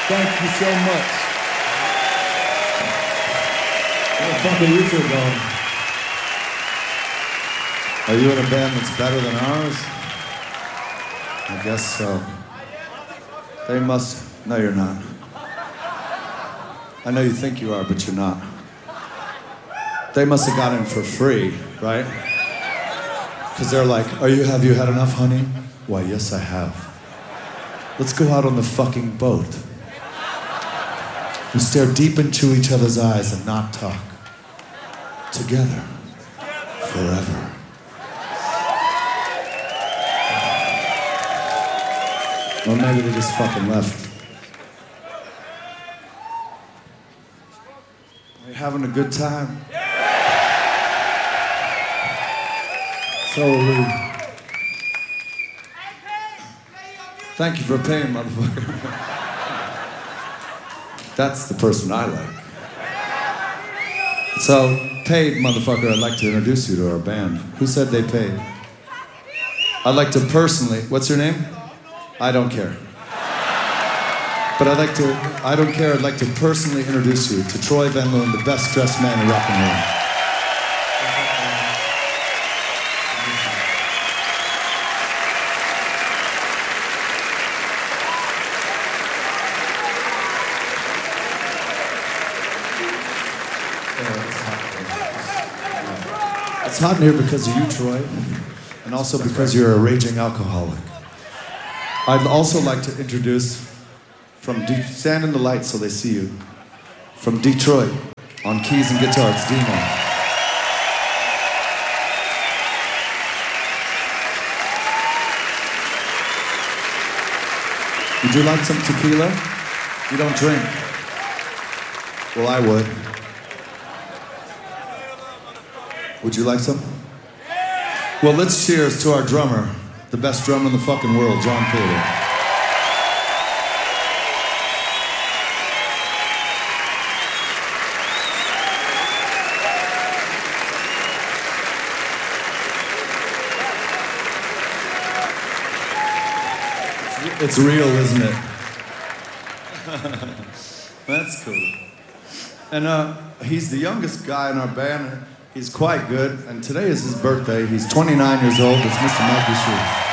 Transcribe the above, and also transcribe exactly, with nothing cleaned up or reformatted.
Thank you so much. Where the fuck are you two going? Are you in a band that's better than ours? I guess so. They must... No, you're not. I know you think you are, but you're not. They must have got in for free, right? Because they're like, are you, have you had enough, honey? Why, yes, I have. Let's go out on the fucking boat. We stare deep into each other's eyes and not talk. Together. Forever. Or maybe they just fucking left. Are you having a good time? So are we. Thank you for paying, motherfucker. That's the person I like. So, paid, motherfucker, I'd like to introduce you to our band. Who said they paid? I'd like to personally, what's your name? I don't care. But I'd like to, I don't care, I'd like to personally introduce you to Troy Van Loon, the best dressed man in rock and roll. It's hot in here because of you, Troy, and also because you're a raging alcoholic. I'd also like to introduce, from De- stand in the light so they see you, from Detroit, on keys and guitar, it's Dino. Would you like some tequila? You don't drink. Well, I would. Would you like some? Well, let's cheers to our drummer, the best drummer in the fucking world, John Taylor. It's real, isn't it? That's cool. And uh, he's the youngest guy in our band. He's quite good, and today is his birthday. He's twenty-nine years old. It's Mister Mikey Shue.